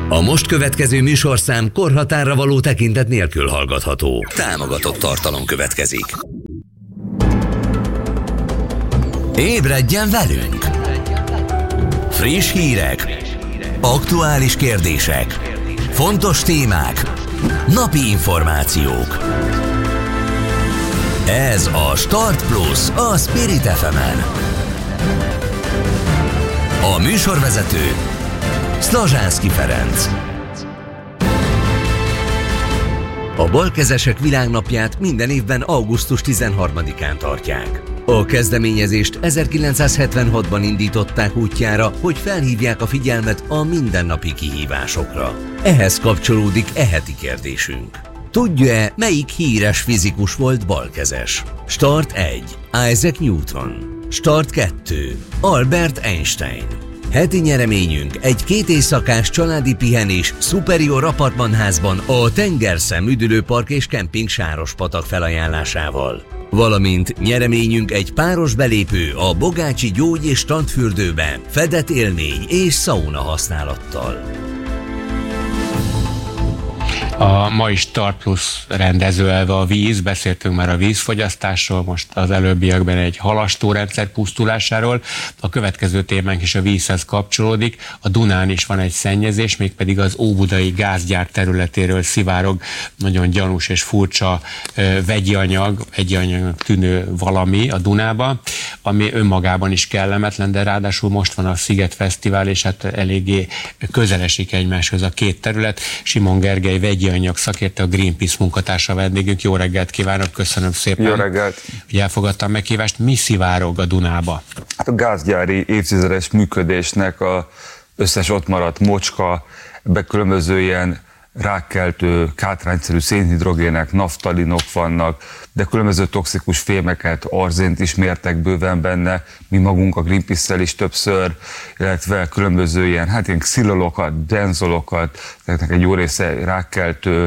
A most következő műsorszám korhatárra való tekintet nélkül hallgatható. Támogatott tartalom következik. Ébredjen velünk! Friss hírek, aktuális kérdések, fontos témák, napi információk. Ez a Start Plus a Spirit FM-en. A műsorvezető Szlazsánszky Ferenc. A balkezesek világnapját minden évben augusztus 13-án tartják. A kezdeményezést 1976-ban indították útjára, hogy felhívják a figyelmet a mindennapi kihívásokra. Ehhez kapcsolódik e heti kérdésünk. Tudja-e, melyik híres fizikus volt balkezes? Start 1. Isaac Newton. Start 2. Albert Einstein. Heti nyereményünk egy 2 éjszakás családi pihenés Superior apartmanházban a Tengerszem üdülőpark és kemping Sárospatak felajánlásával. Valamint nyereményünk egy páros belépő a Bogácsi gyógy- és strandfürdőbe fedett élmény és szauna használattal. A mai Start Plus rendezőelve a víz, beszéltünk már a vízfogyasztásról, most az előbbiekben egy halastórendszer pusztulásáról. A következő témánk is a vízhez kapcsolódik. A Dunán is van egy szennyezés, mégpedig az óbudai gázgyár területéről szivárog nagyon gyanús és furcsa vegyi anyagnak tűnő valami a Dunába, ami önmagában is kellemetlen, de ráadásul most van a Sziget Fesztivál, és hát eléggé közel esik egymáshoz a két terület. Simon Gergely vegyi anyag szakértő, a Greenpeace munkatársa vendégünk. Jó reggelt kívánok, köszönöm szépen. Jó reggelt. Hogy elfogadtam meghívást. Mi szivárog a Dunába? Hát a gázgyári évtizedes működésnek az összes ott maradt mocska, ebbe különböző ilyen rákkeltő, kátrányszerű szénhidrogének, naftalinok vannak, de különböző toxikus fémeket, arzént is mértek bőven benne, mi magunk a Greenpeace-szel is többször, illetve különböző ilyen xilolokat, benzolokat, ezeknek egy jó része rákkeltő,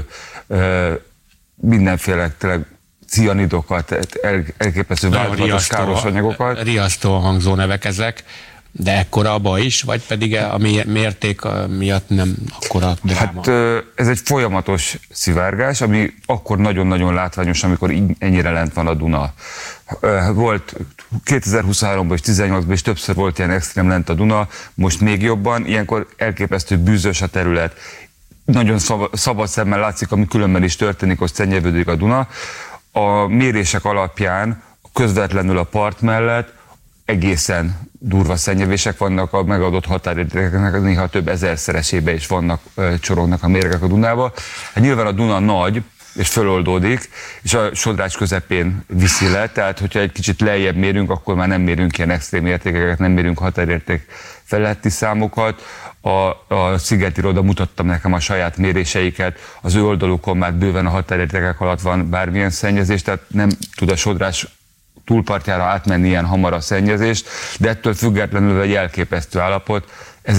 mindenféle cianidokat, elképesztő változatos káros anyagokat. Riasztó hangzó nevek ezek. De ekkora a baj is, vagy pedig a mérték miatt nem akkora dráma? Hát ez egy folyamatos szivárgás, ami akkor nagyon-nagyon látványos, amikor ennyire lent van a Duna. Volt 2023-ban és 2018-ban is többször volt ilyen extrém lent a Duna, most még jobban, ilyenkor elképesztő bűzös a terület. Nagyon szabad szemmel látszik, ami különben is történik, hogy szennyeződik a Duna. A mérések alapján közvetlenül a part mellett egészen durva szennyezések vannak, a megadott határértékeknek néha több ezerszeresébe is vannak, csorognak a mérgek a Dunába. Hát nyilván a Duna nagy, és föloldódik, és a sodrás közepén viszi le, tehát hogyha egy kicsit lejjebb mérünk, akkor már nem mérünk ilyen extrém értékeket, nem mérünk határérték feletti számokat. A szigeti iroda mutattam nekem a saját méréseiket, az ő oldalukon már bőven a határértékek alatt van bármilyen szennyezés, tehát nem tud a sodrás túlpartjára átmenni ilyen hamar a szennyezést, de ettől függetlenül egy elképesztő állapot.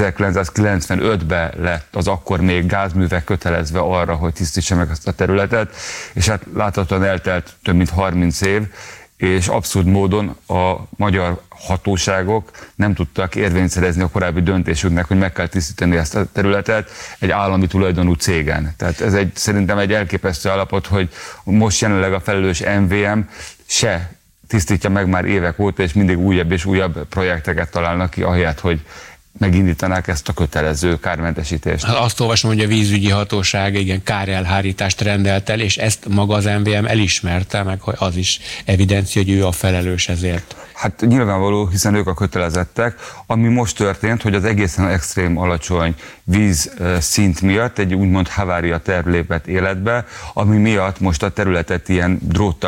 1995-ben lett az akkor még gázművek kötelezve arra, hogy tisztítsa meg azt a területet, és hát láthatóan eltelt több mint 30 év, és abszurd módon a magyar hatóságok nem tudtak érvényt szerezni a korábbi döntésüknek, hogy meg kell tisztítani ezt a területet egy állami tulajdonú cégen. Tehát ez szerintem egy elképesztő állapot, hogy most jelenleg a felelős MVM se tisztítja meg már évek óta, és mindig újabb és újabb projekteket találnak ki, ahelyett, hogy megindítanák ezt a kötelező kármentesítést. Azt olvasom, hogy a vízügyi hatóság kárelhárítást rendelt el, és ezt maga az MVM elismerte, meg hogy az is evidencia, hogy ő a felelős ezért. Hát nyilvánvaló, hiszen ők a kötelezettek. Ami most történt, hogy az egészen extrém alacsony vízszint miatt egy úgymond havária terv lépett életbe, ami miatt most a területet ilyen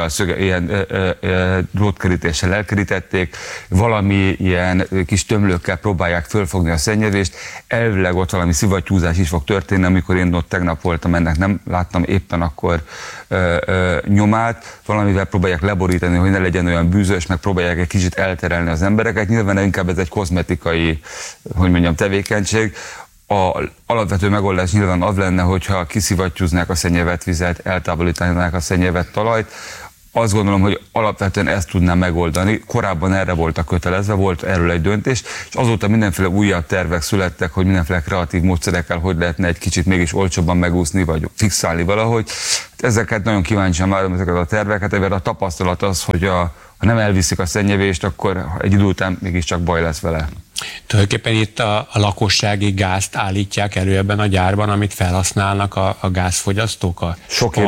drótkerítéssel elkerítették, valami ilyen kis tömlőkkel próbálják fölfogni a szennyezést. Elvileg ott valami szivattyúzás is fog történni, amikor én ott tegnap voltam, ennek nem láttam éppen akkor nyomát, valamivel próbálják leborítani, hogy ne legyen olyan bűzös, meg próbálják egy kicsit elterelni az embereket. Nyilván inkább ez egy kozmetikai, tevékenység. A alapvető megoldás nyilván az lenne, hogyha kiszivattyúznák a szennyezett vizet, eltávolítanák a szennyezett talajt. azt gondolom, hogy alapvetően ezt tudná megoldani. Korábban erre voltak kötelezve, volt erről egy döntés, és azóta mindenféle újabb tervek születtek, hogy mindenféle kreatív módszerekkel hogy lehetne egy kicsit mégis olcsóbban megúszni, vagy fixálni valahogy. Ezeket nagyon kíváncsian várom, ezeket a terveket, ebben a tapasztalat az, hogy ha nem elviszik a szennyevést, akkor egy idő után mégiscsak baj lesz vele. Tulajdonképpen itt a lakossági gázt állítják elő ebben a gyárban, amit felhasználnak a gázfogyasztók a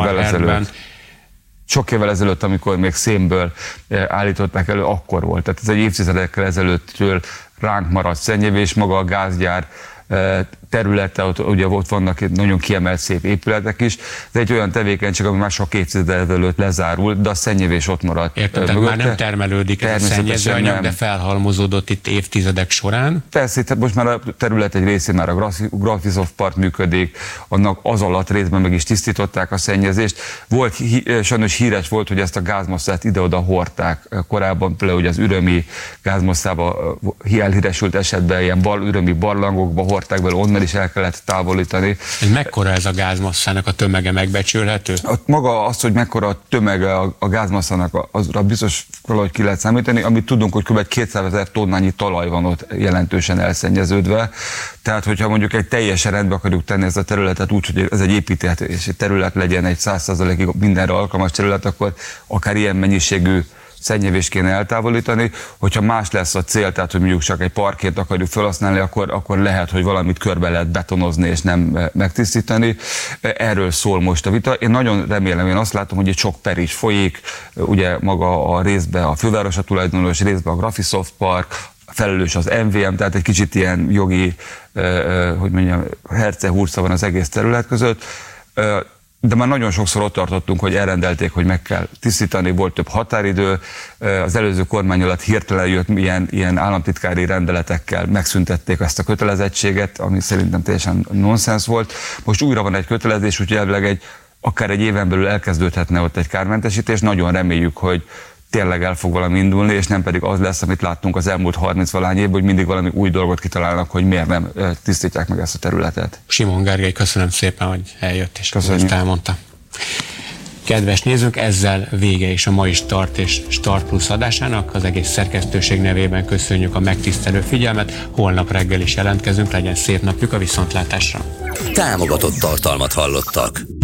Sok évvel ezelőtt, amikor még szénből állították elő, akkor volt. Tehát ez egy évtizedekkel ezelőttől ránk maradt szennyevés, maga a gázgyár területe, ugye ott vannak nagyon kiemelt szép épületek is, de egy olyan tevékenység, ami már sok évtized ezelőtt lezárult, de a szennyevés ott maradt. Értem, tehát már nem termelődik ez a szennyezőanyag, de felhalmozódott itt évtizedek során. Persze, tehát most már a terület egy részén már a Graphisoft Park működik, annak az alatt részben meg is tisztították a szennyezést. Volt, sajnos híres volt, hogy ezt a gázmasszát ide-oda hordták. Korábban például ugye az ürömi gázmasszába elhíresült esetben ilyen ürömi barlangokba hordták bele, onnan is el kellett távolítani. Mekkora ez a gázmasszának a tömege, megbecsülhető? Maga az, hogy mekkora a tömege a gázmasszának, azra biztos valahogy ki lehet számítani, amit tudunk, hogy kb. 200 000 tonnányi talaj van ott jelentősen elszennyeződve. Tehát, hogyha mondjuk egy teljesen rendbe akarjuk tenni ezt a területet úgy, hogy ez egy építési terület legyen, egy 100%-ig mindenre alkalmas terület, akkor akár ilyen mennyiségű szennyevést kéne eltávolítani. Hogyha más lesz a cél, tehát hogy mondjuk csak egy parkét akarjuk felhasználni, akkor lehet, hogy valamit körbe lehet betonozni és nem megtisztítani. Erről szól most a vita. Én nagyon remélem, én azt látom, hogy egy sok per is folyik, ugye maga a részben a főváros a tulajdonos, részben a Graphisoft Park, felelős az MVM, tehát egy kicsit ilyen jogi, hogy mondjam, herce-hurca van az egész terület között. De már nagyon sokszor ott tartottunk, hogy elrendelték, hogy meg kell tisztítani, volt több határidő, az előző kormány alatt hirtelen jött ilyen államtitkári rendeletekkel, megszüntették ezt a kötelezettséget, ami szerintem teljesen nonsens volt. Most újra van egy kötelezés, úgyhogy elvileg akár egy éven belül elkezdődhetne ott egy kármentesítés, nagyon reméljük, hogy tényleg el fog valami indulni, és nem pedig az lesz, amit láttunk az elmúlt 30-valány évben, hogy mindig valami új dolgot kitalálnak, hogy miért nem tisztítják meg ezt a területet. Simon Gergely, köszönöm szépen, hogy eljött és ezt elmondta. Kedves nézők, ezzel vége is a mai Start és Start Plus adásának. Az egész szerkesztőség nevében köszönjük a megtisztelő figyelmet. Holnap reggel is jelentkezünk, legyen szép napjuk, a viszontlátásra. Támogatott tartalmat hallottak.